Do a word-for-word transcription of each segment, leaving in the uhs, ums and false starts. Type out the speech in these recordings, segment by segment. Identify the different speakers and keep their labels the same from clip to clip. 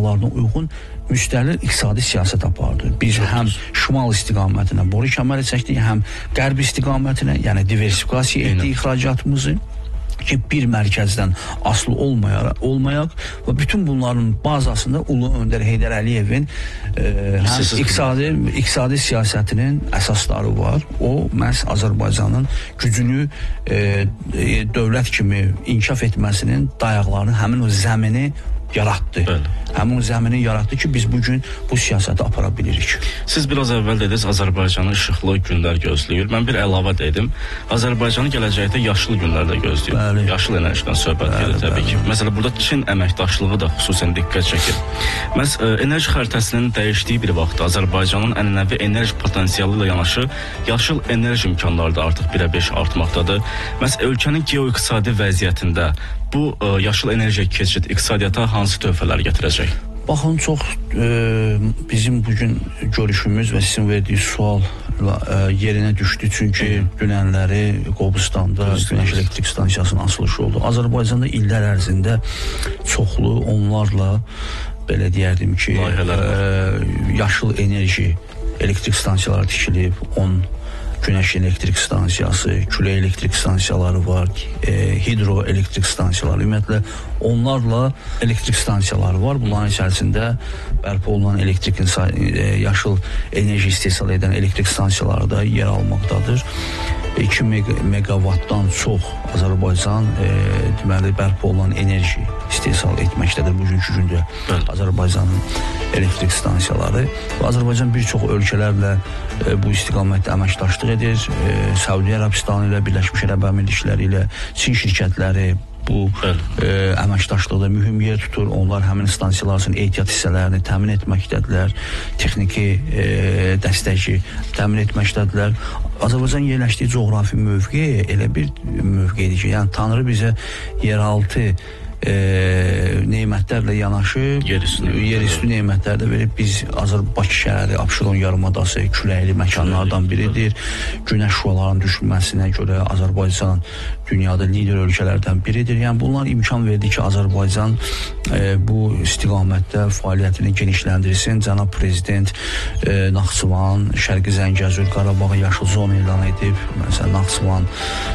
Speaker 1: qaydalarına uyğun müstəqil iqtisadi siyasət apardı. Biz Çok həm şimal istiqamətinə boru kəməri çəkdik, həm qərb istiqamətinə, yəni diversifikasiya etdik ixracatımızı ki bir mərkəzdən asılı olmayaraq, olmayaq və bütün bunların bazasında Ulu Öndər Heydər Əliyevin e, həm iqtisadi, iqtisadi siyasətinin əsasları var. O, məhz Azərbaycanın gücünü e, e, dövlət kimi inkişaf etməsinin dayaqlarını, həmin o zəmini yaratdı. Bəli. Həmin zəmini yaratdı ki, biz bugün bu siyasəti apara bilirik.
Speaker 2: Siz biraz əvvəl dediniz, Azərbaycanı işıqlı günlər gözləyir. Mən bir əlavə dedim. Azərbaycanı gələcəkdə yaşlı günlər də gözləyir. Bəli. Yaşlı enerjidən söhbət gedir təbii ki. Məsələn, burada Çin əməkdaşlığı da xüsusən diqqət çəkir. Məs enerji xəritəsinin dəyişdiyi bir vaxtda Azərbaycanın ənənəvi enerji potensialı ilə yanaşı yaşıl enerji imkanları da artıq birə beş artmaqdadır. Məs ölkənin geoiqtisadi vəziyyətində bu ə, yaşıl enerjiyə keçid iqtisadiyyata hansı töhfələr gətirəcək?
Speaker 1: Baxın, çox e, bizim bugün görüşümüz və sizin verdiyiniz sual e, yerinə düşdü. Çünki dünənləri Qobustanda Günəş Elektrik Stansiyasının açılışı oldu. Azərbaycanda illər ərzində çoxlu, onlarla belə deyərdim ki, e, yaşıl enerji elektrik stansiyaları tikilib, on Günəş elektrik stansiyası, külək elektrik stansiyaları var, e, hidroelektrik stansiyaları, ümumiyyətlə onlarla elektrik stansiyaları var. Bunların içərisində bərpa olunan elektrik, e, yaşıl enerji istehsal edən elektrik stansiyaları da yer almaqdadır. iki megawattdan çox Azərbaycan e, deməli bərpa olunan enerji istehsal etməkdədir bugünkü gündə Azərbaycanın elektrik stansiyaları. Və Azərbaycan bir çox ölkələrlə e, bu istiqamətdə əməkdaşlıq edir. E, Səudiyyə Ərəbistanı ilə, Birləşmiş Ərəb Əmirlikləri ilə, Çin şirkətləri bu e, əməkdaşlıqda mühüm yer tutur. Onlar həmin stansiyaların ehtiyat hissələrini təmin etməkdədirlər, texniki e, dəstəyi təmin etməkdədirlər. Azərbaycan yerləşdiyi coğrafi mövqe elə bir mövqedir ki, yəni Tanrı bizə yeraltı e, neymətlərlə yanaşı yerüstü neymətlər də verib. Biz Azərbaycan şəhəri, Abşeron yarımadası küləkli məkanlardan biridir. Günəş şüalarının düşülməsinə görə Azərbaycan dünyada lider ölkələrdən biridir. Yəni bunlar imkan verdi ki, Azərbaycan e, bu istiqamətdə fəaliyyətini genişləndirsin. Cənab Prezident e, Naxçıvan, Şərqi Zəngəzur, Qarabağı yaşıl zona elan edib. Məsələn, Naxçıvan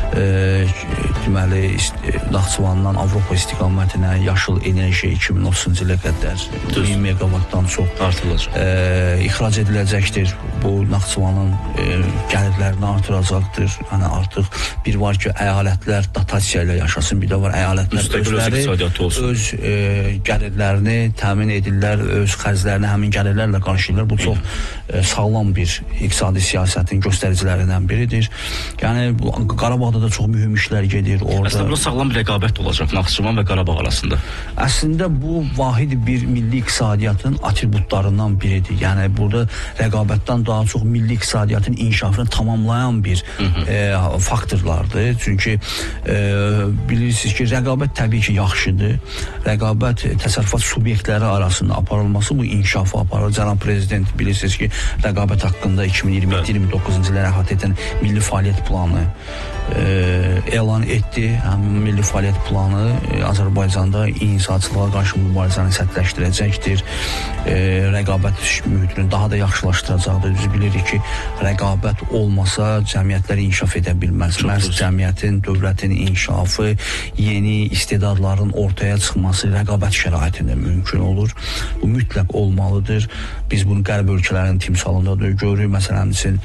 Speaker 1: e, deməli Naxçıvandan Avropa istiqamətinə yaşıl enerji iki min otuzuncu ilə qədər min megawattdan çox artırılacaq. E, ixrac ediləcəkdir. Bu Naxçıvanın e, gəlirlərini artıracaqdır. Yəni artıq bir var ki, əyalətlər dotasiya ilə yaşasın, bir də var əyalətlər özləri öz e, gəlirlərini təmin edirlər, öz xərclərini həmin gəlirlərlə qarşılayırlar. Bu çox e, sağlam bir iqtisadi siyasətin göstəricilərindən biridir. Yəni bu, Qarabağda da çox mühüm işlər gedir. Orada
Speaker 2: əslində burada sağlam bir rəqabət olacaq Naxçıvan və Qarabağ arasında.
Speaker 1: Əslində bu vahid bir milli iqtisadiyyatın atributlarından biridir. Yəni burada rəqabətdən daha çox milli iqtisadiyyatın inkişafını tamamlayan bir hı -hı. E, faktorlardır. Çünki e, bilirsiniz ki, rəqabət təbii ki, yaxşıdır. Rəqabət təsərrüfat subyektləri arasında aparılması bu inkişafı aparır. Cənab Prezident bilirsiniz ki, rəqabət haqqında iki min iyirmi yeddi iyirmi doqquzuncu illərə əhatə edən milli fəaliyyət planı e, elan etdi. Həmin milli fəaliyyət planı e, Azərbaycanda inhisatçılığa qarşı mübarizəni sərtləşdirəcəkdir. E, rəqabət mühitini daha da yaxşılaşdıracaqdır. Biz bilirik ki, rəqabət olmasa cəmiyyətlər inkişaf edə bilməz. Məhz cəmiyyətin, dövlətin inkişafı, yeni istedadların ortaya çıxması rəqabət şəraitində mümkün olur. Bu mütləq olmalıdır. Biz bunu qərb ölkələrinin timsalında da görürük. Məsələn üçün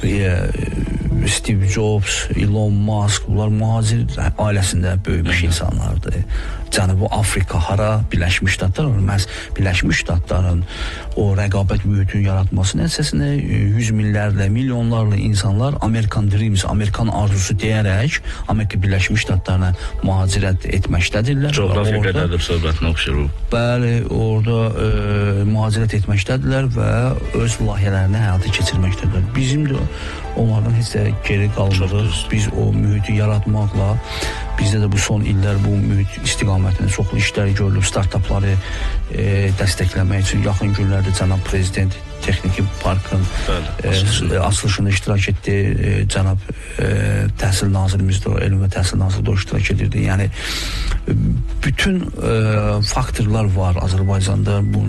Speaker 1: e, Steve Jobs, Elon Musk, bunlar mühacir ailəsində böyümüş insanlardır. Cənubi Afrika hara? Birləşmiş Ştatlar, məhz Birləşmiş Ştatların o rəqabət mühitini yaratması nəticəsində yüz minlərlə, milyonlarla insanlar American Dreams, Amerikan arzusu deyərək Amerika Birləşmiş Ştatlarına mühacirət etməkdədirlər.
Speaker 2: Coğrafiya qədərdir söhbətinə oxşur bu.
Speaker 1: Bəli, orada e, mühacirət etməkdədirlər və öz layihələrini həyata keçirməkdədirlər. Bizim də onlardan heç də geri qalmırıq. Biz o mühiti yaratmaqla, bizdə də bu son illər bu mühit istiqamətində çoxlu işlər görülüb, startapları e, dəstəkləmək üçün yaxın günlərdə Cənab Prezident Texniki Parkın e, açılışında iştirak etdi. E, Cənab e, Təhsil Nazirimiz də, Elm və Təhsil Naziri də iştirak edirdi. Yəni bütün e, faktorlar var Azərbaycanda. Bu